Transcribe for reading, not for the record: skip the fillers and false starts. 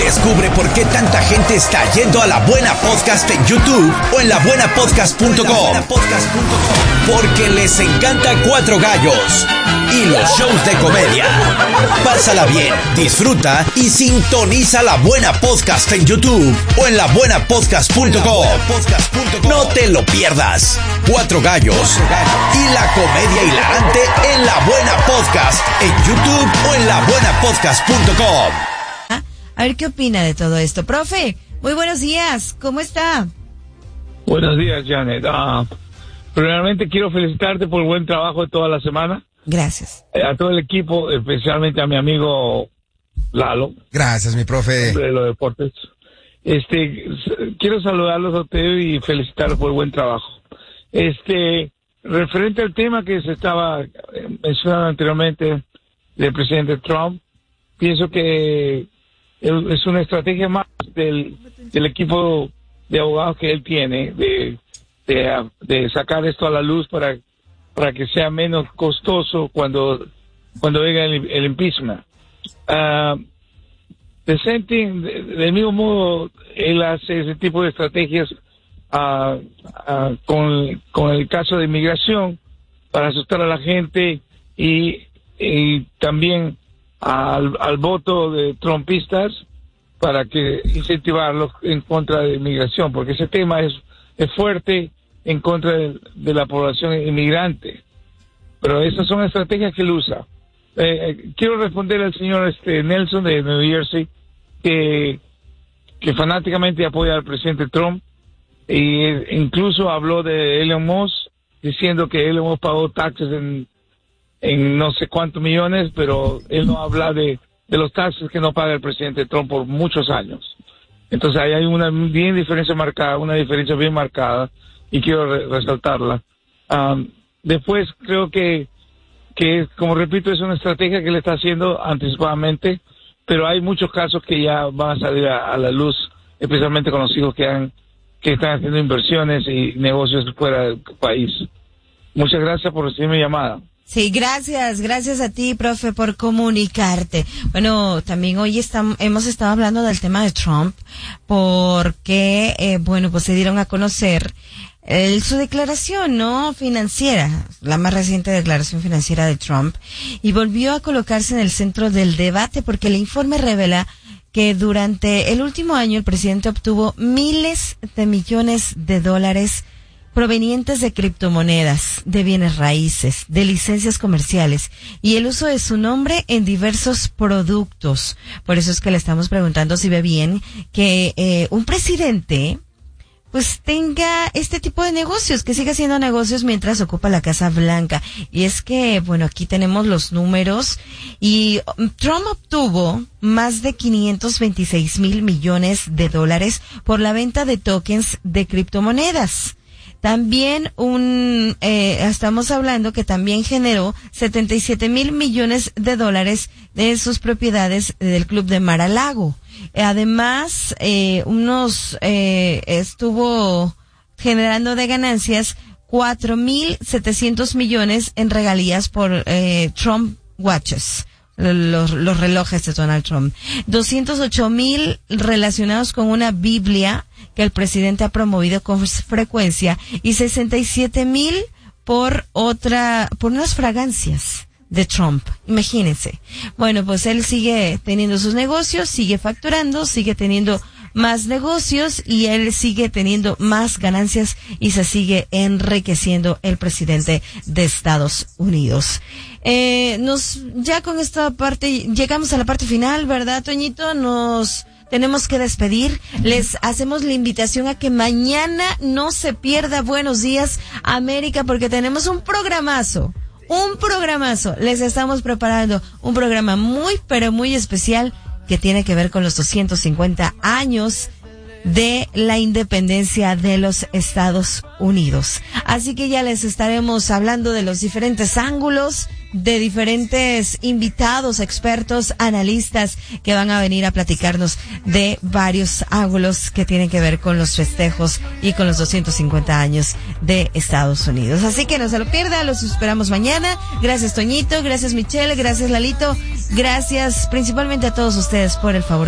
Descubre por qué tanta gente está yendo a La Buena Podcast en YouTube o en labuenapodcast.com. Porque les encanta Cuatro Gallos y los shows de comedia. Pásala bien, disfruta y sintoniza La Buena Podcast en YouTube o en labuenapodcast.com. No te lo pierdas. Cuatro Gallos y la comedia hilarante en La Buena Podcast en YouTube o en labuenapodcast.com. A ver qué opina de todo esto. Profe, muy buenos días. ¿Cómo está? Buenos días, Janet. Primeramente quiero felicitarte por el buen trabajo de toda la semana. Gracias. A todo el equipo, especialmente a mi amigo Lalo. Gracias, mi profe. De los deportes. Quiero saludarlos a ustedes y felicitarlos por el buen trabajo. Referente al tema que se estaba mencionando anteriormente del presidente Trump, pienso que es una estrategia más del equipo de abogados que él tiene de sacar esto a la luz para que sea menos costoso cuando venga el impeachment. DeSantis, del mismo modo, él hace ese tipo de estrategias con el caso de inmigración para asustar a la gente y también al voto de trumpistas para que incentivarlos en contra de inmigración, porque ese tema es fuerte en contra de la población inmigrante. Pero esas son estrategias que él usa. Quiero responder al señor Nelson de New Jersey, que fanáticamente apoya al presidente Trump, e incluso habló de Elon Musk, diciendo que Elon Musk pagó taxes en no sé cuántos millones, pero él no habla de los taxes que no paga el presidente Trump por muchos años. Entonces ahí hay una diferencia bien marcada, y quiero resaltarla. Después creo que como repito, es una estrategia que le está haciendo anticipadamente, pero hay muchos casos que ya van a salir a la luz, especialmente con los hijos que están haciendo inversiones y negocios fuera del país. Muchas gracias por recibir mi llamada. Sí, gracias a ti, profe, por comunicarte. Bueno, también hoy hemos estado hablando del tema de Trump, porque, pues se dieron a conocer su declaración, ¿no? Financiera, la más reciente declaración financiera de Trump, y volvió a colocarse en el centro del debate porque el informe revela que durante el último año el presidente obtuvo miles de millones de dólares provenientes de criptomonedas, de bienes raíces, de licencias comerciales y el uso de su nombre en diversos productos. Por eso es que le estamos preguntando si ve bien que un presidente pues tenga este tipo de negocios, que siga haciendo negocios mientras ocupa la Casa Blanca. Y es que, bueno, aquí tenemos los números, y Trump obtuvo más de 526 mil millones de dólares por la venta de tokens de criptomonedas. También estamos hablando que también generó 77 mil millones de dólares de sus propiedades del Club de Mar-a-Lago. Además, estuvo generando de ganancias 4.700 millones en regalías por Trump Watches, los relojes de Donald Trump. 208,000 relacionados con una Biblia que el presidente ha promovido con frecuencia, y 67,000 por unas fragancias de Trump. Imagínense. Bueno, pues él sigue teniendo sus negocios, sigue facturando, sigue teniendo más negocios, y él sigue teniendo más ganancias, y se sigue enriqueciendo el presidente de Estados Unidos. Ya con esta parte llegamos a la parte final, ¿verdad, Toñito? Nos tenemos que despedir. Les hacemos la invitación a que mañana no se pierda Buenos Días América, porque tenemos un programazo. Les estamos preparando un programa muy, pero muy especial que tiene que ver con los 250 años de la independencia de los Estados Unidos. Así que ya les estaremos hablando de los diferentes ángulos, de diferentes invitados, expertos, analistas que van a venir a platicarnos de varios ángulos que tienen que ver con los festejos y con los 250 años de Estados Unidos. Así que no se lo pierda, los esperamos mañana. Gracias, Toñito, gracias, Michelle, gracias, Lalito, gracias principalmente a todos ustedes por el favor